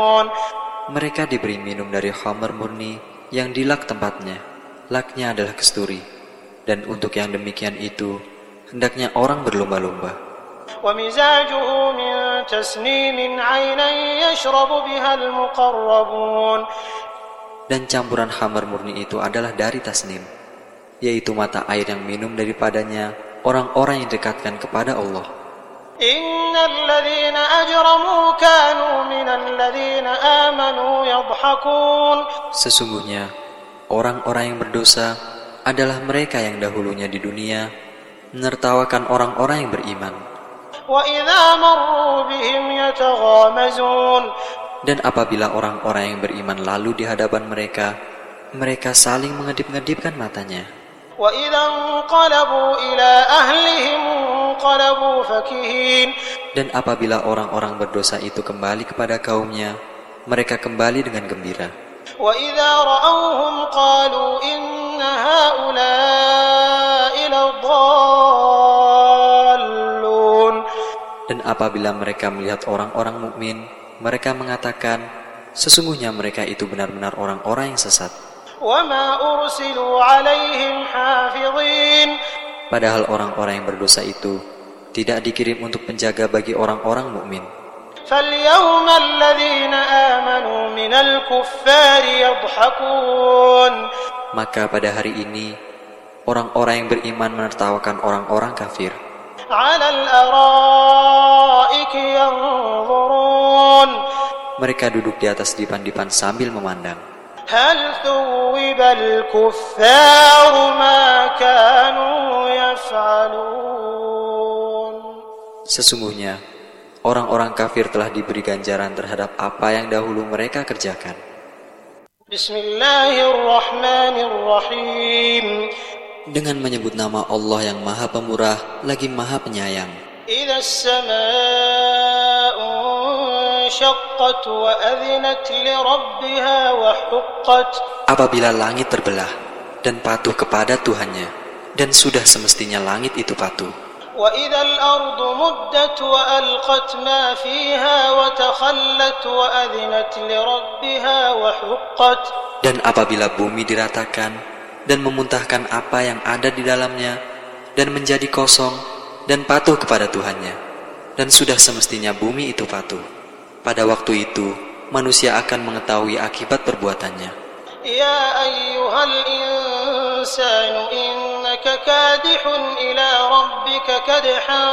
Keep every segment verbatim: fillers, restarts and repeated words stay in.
يشربون Mereka diberi minum dari khamar murni yang dilak tempatnya. Laknya adalah kesturi. Dan untuk yang demikian itu, hendaknya orang berlomba-lomba. ومزاجه من تسنيم عينا يشرب بها المقربون. Dan campuran khamar murni itu adalah dari tasnim, yaitu mata air yang minum daripadanya orang-orang yang didekatkan kepada Allah. إن الذين أجرموا كانوا من الذين آمنوا يضحكون. Sesungguhnya orang-orang yang berdosa adalah mereka yang dahulunya di dunia menertawakan orang-orang yang beriman. وإذا مروا بهم يتغامزون. Dan apabila orang-orang yang beriman lalu di hadapan mereka, mereka saling mengedip-ngedipkan matanya. وإذا انقلبوا إلى أهلهم انقلبوا فكهين. Dan apabila orang-orang berdosa itu kembali kepada kaumnya, mereka kembali dengan gembira. وإذا رأوهم قالوا إن هؤلاء لضالون. Dan apabila mereka melihat orang-orang mukmin, mereka mengatakan, sesungguhnya mereka itu benar-benar orang-orang yang sesat. وما أرسلوا عليهم حافظين. Padahal orang-orang yang berdosa itu tidak dikirim untuk penjaga bagi orang-orang mukmin. فاليوم الذين آمنوا من الكفار يضحكون. Maka pada hari ini, orang-orang yang beriman menertawakan orang-orang kafir. على الأرائك ينظرون. Mereka duduk di atas dipan-dipan sambil memandang. هل ثوب الكفار ما كانوا يفعلون. Sesungguhnya, orang-orang kafir telah diberi ganjaran terhadap apa yang dahulu mereka kerjakan. Bismillahirrahmanirrahim. Dengan menyebut nama Allah yang Maha Pemurah lagi Maha Penyayang. Idza as-samaa'u shaqqat wa adhinat li rabbiha wa huqqat. Apabila langit terbelah dan patuh kepada Tuhannya, dan sudah semestinya langit itu patuh. Wa idzal ardu muddat wa alqat ma fiha wa takhallat wa adhinat li rabbiha wa huqqat. Dan apabila bumi diratakan dan memuntahkan apa yang ada di dalamnya dan menjadi kosong dan patuh kepada Tuhannya, dan sudah semestinya bumi itu patuh. Pada waktu itu manusia akan mengetahui akibat perbuatannya. Ya ayyuhal insanu innaka kadihun ila rabbika kadhan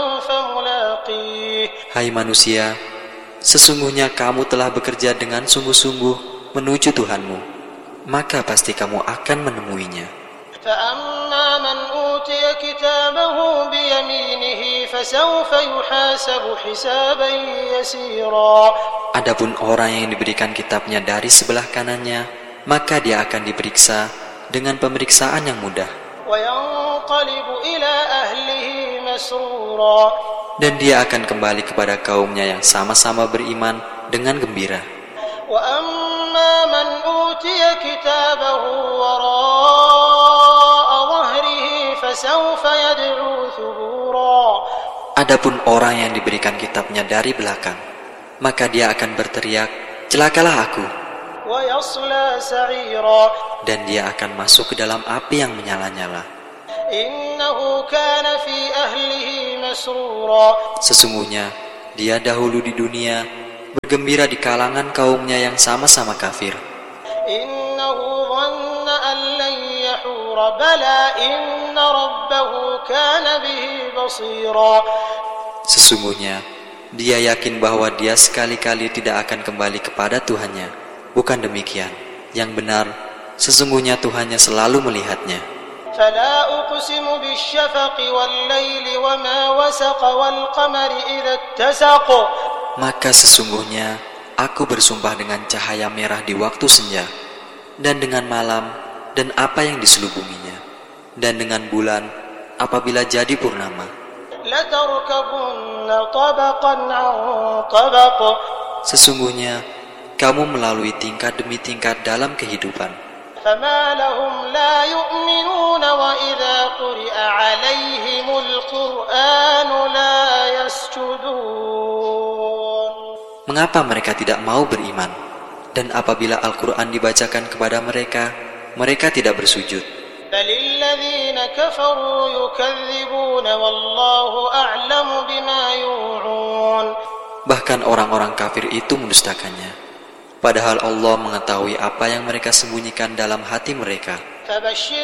famulaqih. Hai manusia, sesungguhnya kamu telah bekerja dengan sungguh-sungguh menuju Tuhanmu, maka pasti kamu akan menemuinya. فَأَمَّا مَنْ أُوتِيَ كِتَابَهُ بِيَمِينِهِ فَسَوْفَ يُحَاسَبُ حِسَابًا يَسِيرًا. Adapun orang yang diberikan kitabnya dari sebelah kanannya, maka dia akan diperiksa dengan pemeriksaan yang mudah. وَيَنْقَلِبُ إِلَى أَهْلِهِ مَسْرُورًا. Dan dia akan kembali kepada kaumnya yang sama-sama beriman dengan gembira. وَأَمَّا مَنْ أُوتِيَ كِتَابَهُ وَرَاءَ ظَهْرِهِ فَسَوْفَ يَدْعُو ثُبُورًا. Adapun orang yang diberikan kitabnya dari belakang, maka dia akan berteriak, celakalah aku. وَيَصْلَى سَعِيرًا. Dan dia akan masuk ke dalam api yang menyala-nyala. إِنَّهُ كَانَ فِي أَهْلِهِ مَسْرُورًا. Sesungguhnya dia dahulu di dunia bergembira di kalangan kaumnya yang sama-sama kafir. Innahu dhanna an lan yahur bala inna rabbahu kana bihi basira. Sesungguhnya dia yakin bahwa dia sekali-kali tidak akan kembali kepada Tuhannya. Bukan demikian. Yang benar, sesungguhnya Tuhannya selalu melihatnya. Fala uqsimu bisyafaqi wal laili wama wasaqa wal qamari idza ittasaq. Maka sesungguhnya aku bersumpah dengan cahaya merah di waktu senja, dan dengan malam dan apa yang diselubunginya, dan dengan bulan apabila jadi purnama. Latarkabunna tabaqan 'an tabaq. Sesungguhnya kamu melalui tingkat demi tingkat dalam kehidupan. Fama lahum la yu'minuna wa idza quri'a 'alaihimul Qur'anu la yasjudun. mengapa mereka tidak mau beriman? Dan apabila Al-Quran dibacakan kepada mereka, mereka tidak bersujud. بل الذين كفروا يكذبون والله أعلم بما يوعون. Bahkan orang-orang kafir itu mendustakannya, padahal Allah mengetahui apa yang mereka sembunyikan dalam hati mereka. فبشر